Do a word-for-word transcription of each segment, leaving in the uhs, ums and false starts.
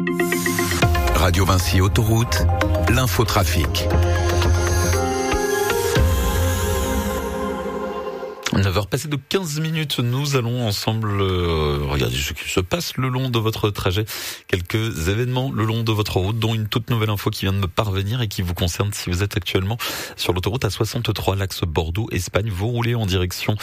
Radio Vinci Autoroute, l'infotrafic. neuf heures passées de quinze minutes, nous allons ensemble euh, regarder ce qui se passe le long de votre trajet. Quelques événements le long de votre route, dont une toute nouvelle info qui vient de me parvenir et qui vous concerne si vous êtes actuellement sur l'autoroute A soixante-trois, l'axe Bordeaux-Espagne. Vous roulez en direction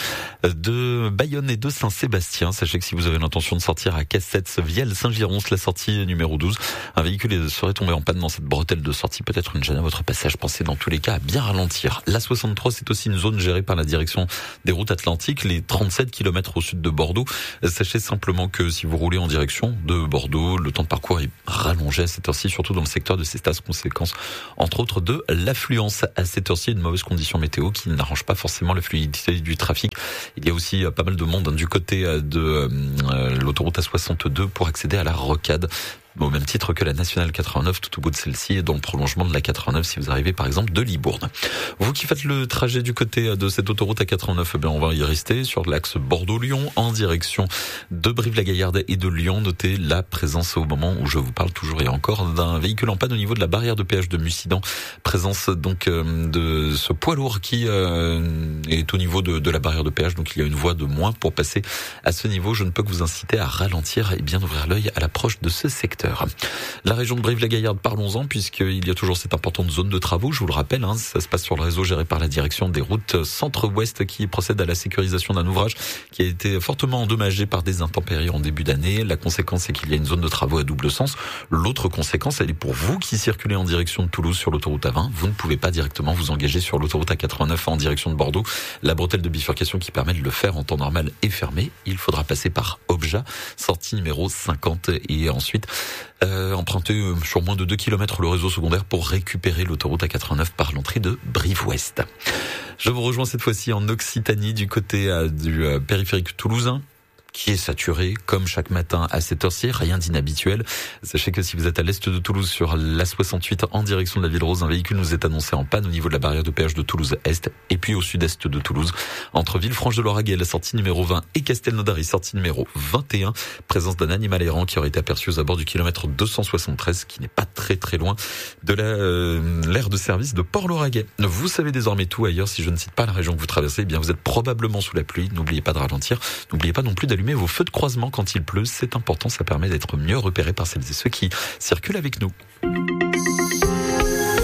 de Bayonne et de Saint-Sébastien. Sachez que si vous avez l'intention de sortir à Cassetz, Vielle, Saint-Girons, la sortie numéro douze, un véhicule serait tombé en panne dans cette bretelle de sortie, peut-être une gêne à votre passage. Pensez dans tous les cas à bien ralentir. L'A soixante-trois, c'est aussi une zone gérée par la direction des routes Atlantique, les trente-sept kilomètres au sud de Bordeaux. Sachez simplement que si vous roulez en direction de Bordeaux, le temps de parcours est rallongé à cette heure-ci, surtout dans le secteur de Cestas, conséquence entre autres de l'affluence. À cette heure-ci, une mauvaise condition météo qui n'arrange pas forcément la fluidité du trafic. Il y a aussi pas mal de monde du côté de euh, l'autoroute A soixante-deux pour accéder à la rocade, au même titre que la nationale quatre-vingt-neuf, tout au bout de celle-ci, et dans le prolongement de la quatre-vingt-neuf si vous arrivez par exemple de Libourne. Vous qui faites le trajet du côté de cette autoroute A quatre-vingt-neuf, eh bien on va y rester sur l'axe Bordeaux-Lyon en direction de Brive-la-Gaillarde et de Lyon. Notez la présence au moment où je vous parle toujours et encore d'un véhicule en panne au niveau de la barrière de péage de Mussidan. Présence donc euh, de ce poids lourd qui euh, est au niveau de, de la barrière de péage, donc il y a une voie de moins pour passer à ce niveau. Je ne peux que vous inciter à ralentir et bien ouvrir l'œil à l'approche de ce secteur. La région de Brive-la-Gaillarde, parlons-en, puisqu'il y a toujours cette importante zone de travaux, je vous le rappelle, hein, ça se passe sur le réseau géré par la direction des routes Centre-Ouest qui procède à la sécurisation d'un ouvrage qui a été fortement endommagé par des intempéries en début d'année. La conséquence, c'est qu'il y a une zone de travaux à double sens. L'autre conséquence, elle est pour vous qui circulez en direction de Toulouse sur l'autoroute A vingt. Vous ne pouvez pas directement vous engager sur l'autoroute A quatre-vingt-neuf en direction de Bordeaux. La bretelle de bifurcation qui permet de le faire en temps normal est fermée. Il faudra passer par Obja, sortie numéro cinquante, et ensuite Euh, emprunter euh, sur moins de deux kilomètres le réseau secondaire pour récupérer l'autoroute A quatre-vingt-neuf par l'entrée de Brive-Ouest. Je vous rejoins cette fois-ci en Occitanie du côté euh, du euh, périphérique toulousain, qui est saturé comme chaque matin à cette heure-ci, rien d'inhabituel. Sachez que si vous êtes à l'est de Toulouse sur l'A soixante-huit en direction de la Ville Rose, un véhicule nous est annoncé en panne au niveau de la barrière de péage de Toulouse-Est et puis au sud-est de Toulouse, entre Villefranche-de-Lauragais, la sortie numéro vingt, et Castelnaudary, sortie numéro vingt et un. Présence d'un animal errant qui aurait été aperçu aux abords du kilomètre deux cent soixante-treize, qui n'est pas très très loin de la, euh, l'aire de service de Port-Lauragais. Vous savez désormais tout ailleurs. Si je ne cite pas la région que vous traversez, eh bien vous êtes probablement sous la pluie. N'oubliez pas de ralentir. N'oubliez pas non plus d'allumer vos feux de croisement quand il pleut, c'est important, ça permet d'être mieux repéré par celles et ceux qui circulent avec nous.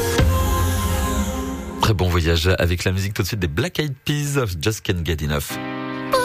Très bon voyage avec la musique tout de suite des Black Eyed Peas, Just Can't Get Enough.